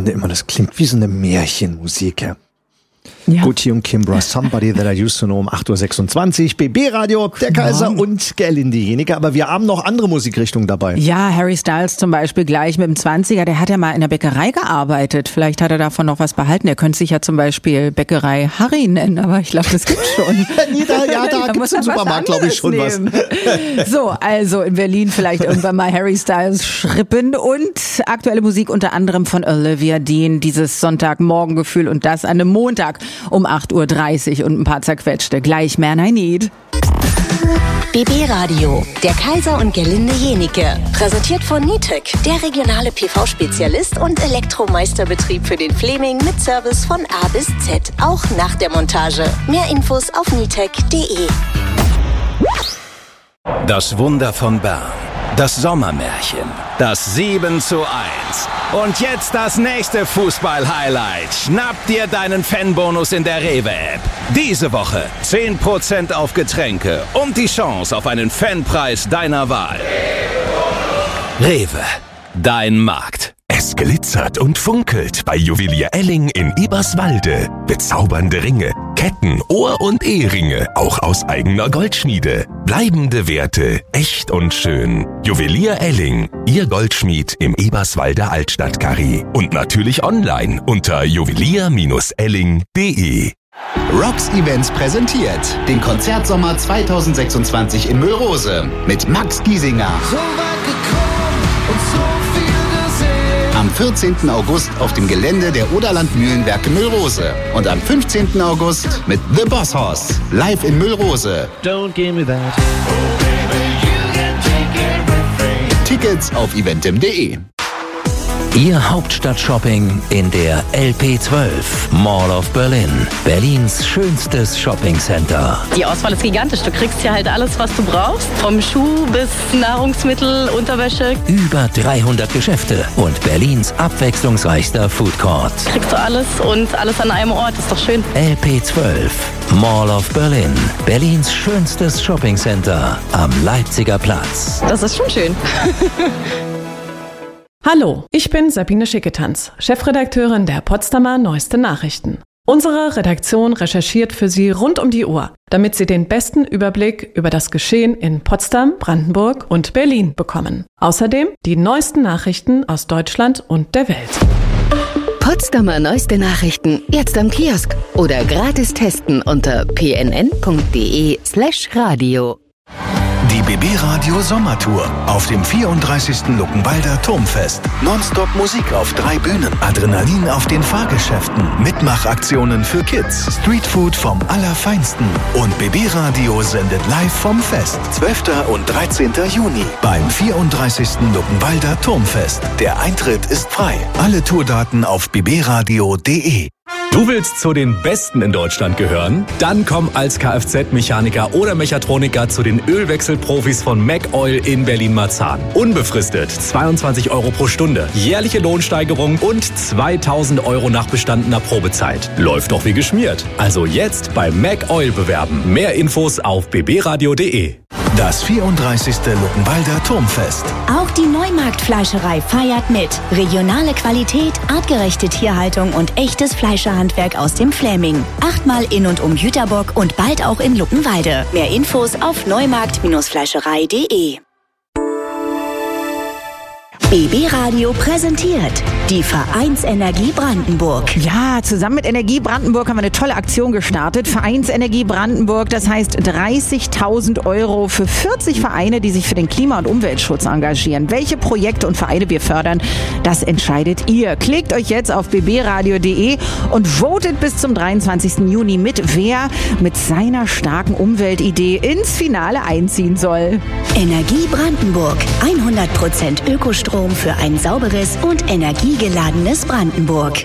finde immer, das klingt wie so eine Märchenmusik, ja. Ja. Gucci und Kimbra, Somebody That I Used to Know um 8.26 Uhr, BB Radio, der Kaiser und Gerlinde Jeniker. Aber wir haben noch andere Musikrichtungen dabei. Ja, Harry Styles zum Beispiel gleich mit dem 20er, der hat ja mal in der Bäckerei gearbeitet. Vielleicht hat er davon noch was behalten. Er könnte sich ja zum Beispiel Bäckerei Harry nennen, aber ich glaube, das gibt's schon. Da gibt es im Supermarkt, glaube ich, schon was. So, also in Berlin vielleicht irgendwann mal Harry Styles schrippen und aktuelle Musik unter anderem von Olivia Dean, dieses Sonntagmorgengefühl und das an einem Montag um 8.30 Uhr und ein paar zerquetschte. Gleich Man I Need. BB Radio, der Kaiser und Gerlinde Jeniker. Präsentiert von Nitec, der regionale PV-Spezialist und Elektromeisterbetrieb für den Fleming mit Service von A bis Z, auch nach der Montage. Mehr Infos auf nitec.de. Das Wunder von Bern. Das Sommermärchen. Das 7:1. Und jetzt das nächste Fußball-Highlight. Schnapp dir deinen Fanbonus in der Rewe-App. Diese Woche 10% auf Getränke und die Chance auf einen Fanpreis deiner Wahl. Rewe, dein Markt. Es glitzert und funkelt bei Juwelier Elling in Eberswalde. Bezaubernde Ringe, Ketten, Ohr- und Eheringe, auch aus eigener Goldschmiede. Bleibende Werte, echt und schön. Juwelier Elling, Ihr Goldschmied im Eberswalder Altstadtkarree. Und natürlich online unter juwelier-elling.de. Rocks Events präsentiert den Konzertsommer 2026 in Müllrose mit Max Giesinger. So weit gekommen und so viel gesehen. Am 14. August auf dem Gelände der Oderland Mühlenwerke Müllrose. Und am 15. August mit The Boss Hoss live in Müllrose. Don't give me that. Tickets auf eventim.de. Ihr Hauptstadt-Shopping in der LP12, Mall of Berlin, Berlins schönstes Shoppingcenter. Die Auswahl ist gigantisch. Du kriegst hier halt alles, was du brauchst. Vom Schuh bis Nahrungsmittel, Unterwäsche. Über 300 Geschäfte und Berlins abwechslungsreichster Food Court. Kriegst du alles und alles an einem Ort. Ist doch schön. LP12, Mall of Berlin, Berlins schönstes Shoppingcenter am Leipziger Platz. Das ist schon schön. Hallo, ich bin Sabine Schicketanz, Chefredakteurin der Potsdamer Neueste Nachrichten. Unsere Redaktion recherchiert für Sie rund um die Uhr, damit Sie den besten Überblick über das Geschehen in Potsdam, Brandenburg und Berlin bekommen. Außerdem die neuesten Nachrichten aus Deutschland und der Welt. Potsdamer Neueste Nachrichten jetzt am Kiosk oder gratis testen unter pnn.de/radio. Die BB Radio Sommertour auf dem 34. Luckenwalder Turmfest. Nonstop Musik auf 3 Bühnen, Adrenalin auf den Fahrgeschäften, Mitmachaktionen für Kids, Streetfood vom Allerfeinsten und BB Radio sendet live vom Fest. 12. und 13. Juni beim 34. Luckenwalder Turmfest. Der Eintritt ist frei. Alle Tourdaten auf bbradio.de. Du willst zu den Besten in Deutschland gehören? Dann komm als Kfz-Mechaniker oder Mechatroniker zu den Ölwechselprofis von McOil in Berlin-Marzahn. Unbefristet 22 € pro Stunde, jährliche Lohnsteigerung und 2.000 € nach bestandener Probezeit. Läuft doch wie geschmiert. Also jetzt bei McOil bewerben. Mehr Infos auf bbradio.de. Das 34. Luckenwalder Turmfest. Auch die Neumarktfleischerei feiert mit. Regionale Qualität, artgerechte Tierhaltung und echtes Fleischerhandwerk aus dem Fläming. 8-mal in und um Jüterbock und bald auch in Luckenwalde. Mehr Infos auf neumarkt-fleischerei.de. BB Radio präsentiert die Vereinsenergie Brandenburg. Ja, zusammen mit Energie Brandenburg haben wir eine tolle Aktion gestartet. Vereinsenergie Brandenburg, das heißt 30.000 € für 40 Vereine, die sich für den Klima- und Umweltschutz engagieren. Welche Projekte und Vereine wir fördern, das entscheidet ihr. Klickt euch jetzt auf bbradio.de und votet bis zum 23. Juni mit, wer mit seiner starken Umweltidee ins Finale einziehen soll. Energie Brandenburg. 100% Ökostrom für ein sauberes und energiegeladenes Brandenburg.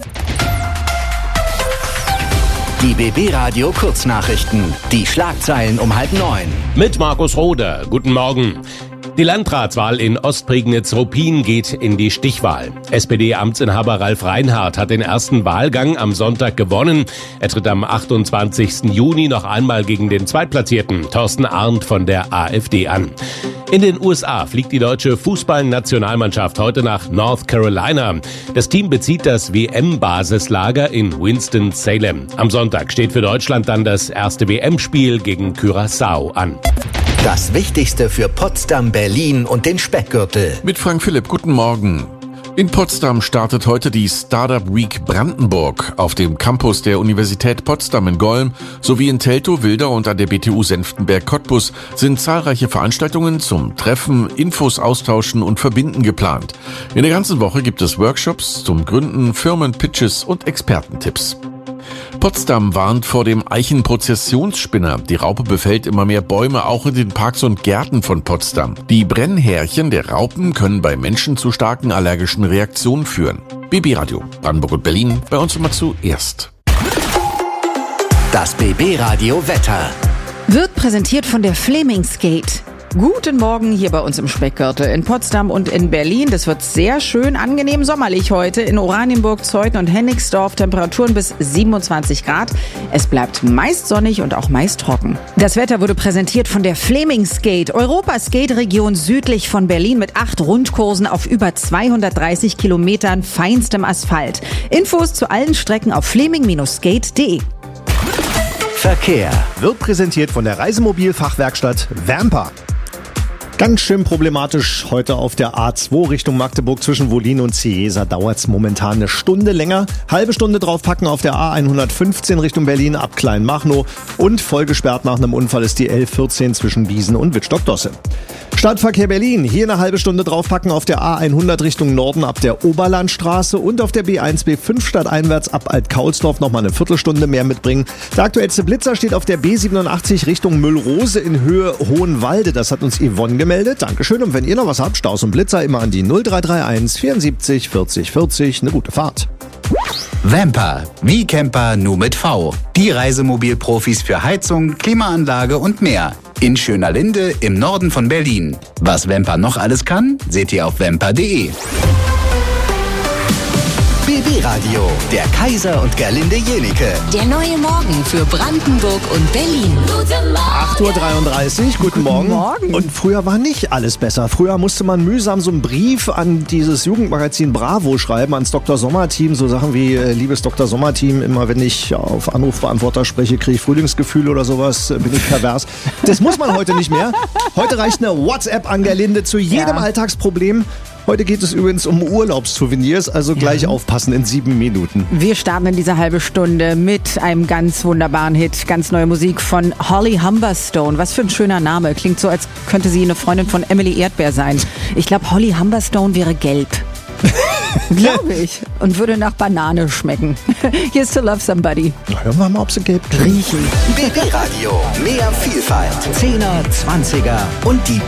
Die BB Radio Kurznachrichten. Die Schlagzeilen um 8:30. Mit Markus Roder. Guten Morgen. Die Landratswahl in Ostprignitz-Ruppin geht in die Stichwahl. SPD-Amtsinhaber Ralf Reinhardt hat den ersten Wahlgang am Sonntag gewonnen. Er tritt am 28. Juni noch einmal gegen den Zweitplatzierten Thorsten Arndt von der AfD an. In den USA fliegt die deutsche Fußballnationalmannschaft heute nach North Carolina. Das Team bezieht das WM-Basislager in Winston-Salem. Am Sonntag steht für Deutschland dann das erste WM-Spiel gegen Curaçao an. Das Wichtigste für Potsdam, Berlin und den Speckgürtel. Mit Frank Philipp, guten Morgen. In Potsdam startet heute die Startup Week Brandenburg auf dem Campus der Universität Potsdam in Golm sowie in Teltow, Wilder und an der BTU Senftenberg-Cottbus sind zahlreiche Veranstaltungen zum Treffen, Infos austauschen und verbinden geplant. In der ganzen Woche gibt es Workshops zum Gründen, Firmenpitches und Expertentipps. Potsdam warnt vor dem Eichenprozessionsspinner. Die Raupe befällt immer mehr Bäume, auch in den Parks und Gärten von Potsdam. Die Brennhärchen der Raupen können bei Menschen zu starken allergischen Reaktionen führen. BB Radio, Brandenburg und Berlin, bei uns immer zuerst. Das BB Radio Wetter wird präsentiert von der Fleming's-Gate. Guten Morgen hier bei uns im Speckgürtel in Potsdam und in Berlin. Das wird sehr schön, angenehm sommerlich heute. In Oranienburg, Zeuthen und Hennigsdorf Temperaturen bis 27 Grad. Es bleibt meist sonnig und auch meist trocken. Das Wetter wurde präsentiert von der Fleming's-Gate, Europas Skate-Region südlich von Berlin mit 8 Rundkursen auf über 230 Kilometern feinstem Asphalt. Infos zu allen Strecken auf fleming-skate.de. Verkehr wird präsentiert von der Reisemobilfachwerkstatt Vamper. Ganz schön problematisch heute auf der A2 Richtung Magdeburg zwischen Wollin und Ciesa dauert's momentan eine Stunde länger. Halbe Stunde draufpacken auf der A115 Richtung Berlin ab Kleinmachnow und voll gesperrt nach einem Unfall ist die L14 zwischen Biesen und Wittstock-Dosse. Stadtverkehr Berlin, hier eine halbe Stunde draufpacken auf der A100 Richtung Norden ab der Oberlandstraße und auf der B1 B5 stadteinwärts ab Alt-Kaulsdorf nochmal eine Viertelstunde mehr mitbringen. Der aktuellste Blitzer steht auf der B87 Richtung Müllrose in Höhe Hohenwalde. Das hat uns Yvonne gemeldet. Dankeschön. Und wenn ihr noch was habt, Staus und Blitzer immer an die 0331 74 40 40. Eine gute Fahrt. Vamper, wie Camper, nur mit V. Die Reisemobilprofis für Heizung, Klimaanlage und mehr. In Schönerlinde im Norden von Berlin. Was Vamper noch alles kann, seht ihr auf vamper.de. BB Radio, der Kaiser und Gerlinde Jenike. Der neue Morgen für Brandenburg und Berlin. 8.33 Uhr, guten Morgen. Und früher war nicht alles besser. Früher musste man mühsam so einen Brief an dieses Jugendmagazin Bravo schreiben, ans Dr. Sommer-Team. So Sachen wie, liebes Dr. Sommer-Team, immer wenn ich auf Anrufbeantworter spreche, kriege ich Frühlingsgefühl oder sowas, bin ich pervers. Das muss man heute nicht mehr. Heute reicht eine WhatsApp an Gerlinde zu jedem Alltagsproblem. Heute geht es übrigens um Urlaubssouvenirs, also gleich aufpassen in 7 Minuten. Wir starten in dieser halben Stunde mit einem ganz wunderbaren Hit. Ganz neue Musik von Holly Humberstone. Was für ein schöner Name. Klingt so, als könnte sie eine Freundin von Emily Erdbeer sein. Ich glaube, Holly Humberstone wäre gelb. Glaube ich. Und würde nach Banane schmecken. Here's to Love Somebody. Na, hören wir mal, ob sie gelb riechen. BB Radio, mehr Vielfalt. 10er, 20er und die